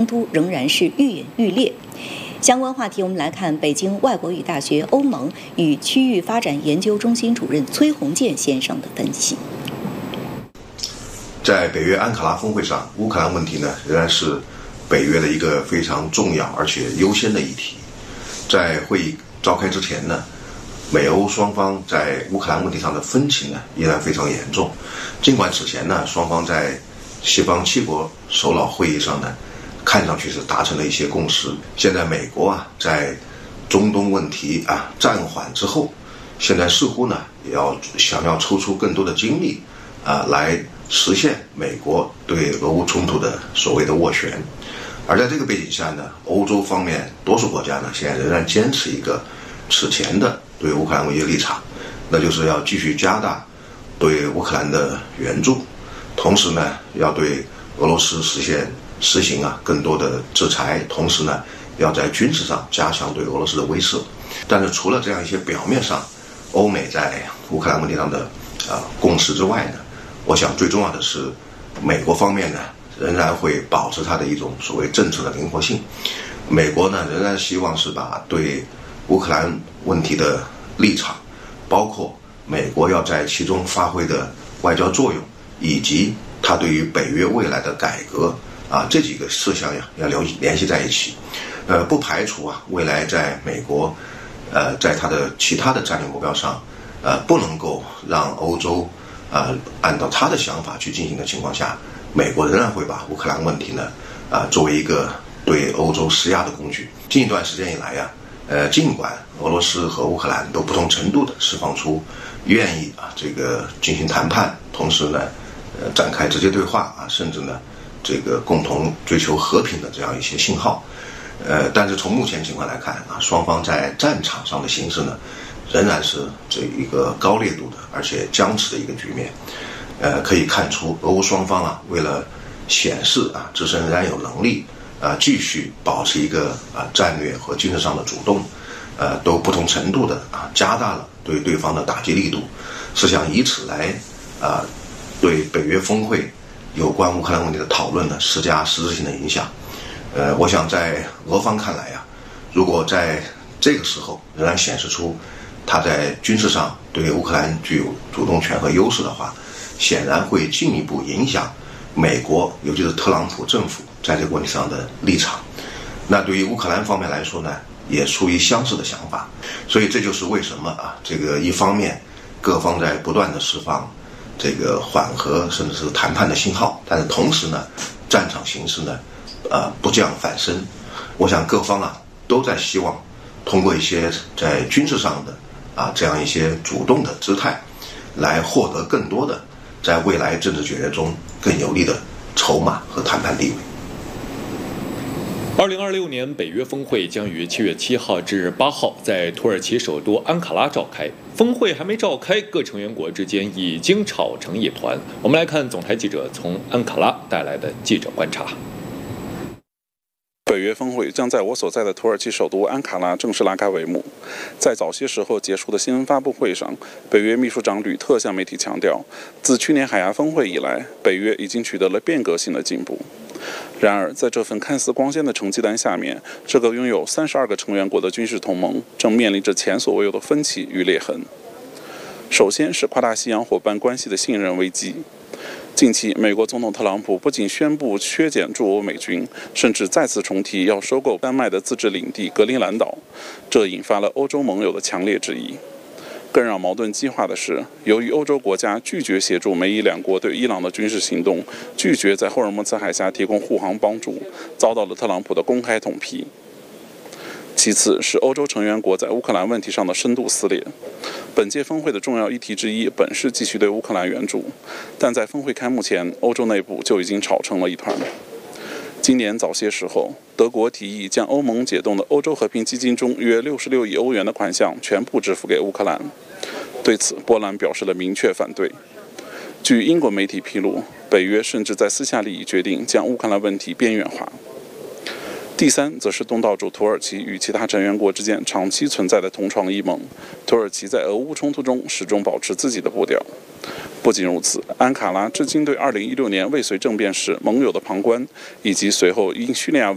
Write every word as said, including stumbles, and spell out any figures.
突仍然是愈演愈烈。相关话题，我们来看北京外国语大学欧盟与区域发展研究中心主任崔洪建先生的分析。 在北约安卡拉峰会上，乌克兰问题呢仍然是北约的一个非常重要而且优先的议题。在会议召开之前呢，美欧双方在乌克兰问题上的分歧呢依然非常严重。尽管此前呢，双方在西方七国首脑会议上呢，看上去是达成了一些共识。现在美国啊，在中东问题啊暂缓之后，现在似乎呢也要想要抽出更多的精力啊，来实现美国对俄乌冲突的所谓的斡旋。而在这个背景下呢，欧洲方面多数国家呢，现在仍然坚持一个此前的对乌克兰问题的立场，那就是要继续加大对乌克兰的援助，同时呢，要对俄罗斯实现实行啊更多的制裁，同时呢，要在军事上加强对俄罗斯的威慑。但是除了这样一些表面上欧美在乌克兰问题上的啊、呃、共识之外呢，我想最重要的是美国方面呢仍然会保持它的一种所谓政策的灵活性。美国呢仍然希望是把对乌克兰问题的立场，包括美国要在其中发挥的外交作用，以及它对于北约未来的改革啊这几个事项呀要联联系在一起。呃，不排除啊未来在美国，呃，在它的其他的战略目标上，呃，不能够让欧洲啊、呃、按照他的想法去进行的情况下，美国仍然会把乌克兰问题呢啊、呃、作为一个对欧洲施压的工具。近一段时间以来呀、啊，呃，尽管俄罗斯和乌克兰都不同程度的释放出愿意啊这个进行谈判，同时呢，呃，展开直接对话啊，甚至呢这个共同追求和平的这样一些信号。呃，但是从目前情况来看啊，双方在战场上的形势呢，仍然是这一个高烈度的而且僵持的一个局面。呃，可以看出俄乌双方啊，为了显示啊自身仍然有能力啊继续保持一个啊战略和军事上的主动，呃，都不同程度的啊加大了对对方的打击力度，是想以此来啊对北约峰会有关乌克兰问题的讨论呢施加实质性的影响。呃，我想在俄方看来呀、啊，如果在这个时候仍然显示出他在军事上对乌克兰具有主动权和优势的话，显然会进一步影响美国，尤其是特朗普政府在这个问题上的立场。那对于乌克兰方面来说呢，也出于相似的想法。所以这就是为什么啊，这个一方面各方在不断的释放这个缓和甚至是谈判的信号，但是同时呢，战场形势呢，呃，不降反升。我想各方啊都在希望通过一些在军事上的啊这样一些主动的姿态，来获得更多的在未来政治决决中更有利的筹码和谈判地位。 二零二六年北约峰会将于七月七号至八号在土耳其首都安卡拉召开。峰会还没召开，各成员国之间已经吵成一团。我们来看总台记者从安卡拉带来的记者观察。 北约峰会将在我所在的土耳其首都安卡拉正式拉开帷幕。在早些时候结束的新闻发布会上，北约秘书长吕特向媒体强调，自去年海牙峰会以来，北约已经取得了变革性的进步。然而，在这份看似光鲜的成绩单下面，这个拥有三十二个成员国的军事同盟正面临着前所未有的分歧与裂痕。首先是跨大西洋伙伴关系的信任危机。近期，美国总统特朗普不仅宣布削减驻欧美军，甚至再次重提要收购丹麦的自治领地格陵兰岛，这引发了欧洲盟友的强烈质疑。更让矛盾激化的是，由于欧洲国家拒绝协助美伊两国对伊朗的军事行动，拒绝在霍尔木兹海峡提供护航帮助，遭到了特朗普的公开痛批。其次是欧洲成员国在乌克兰问题上的深度撕裂。本届峰会的重要议题之一本是继续对乌克兰援助，但在峰会开幕前，欧洲内部就已经吵成了一团。今年早些时候，德国提议将欧盟解冻的欧洲和平基金中约六十六亿欧元的款项全部支付给乌克兰。对此，波兰表示了明确反对。据英国媒体披露，北约甚至在私下里已决定将乌克兰问题边缘化。第三，则是东道主土耳其与其他成员国之间长期存在的同床异梦。土耳其在俄乌冲突中始终保持自己的步调。不仅如此，安卡拉至今对二零一六年未遂政变时盟友的旁观，以及随后因叙利亚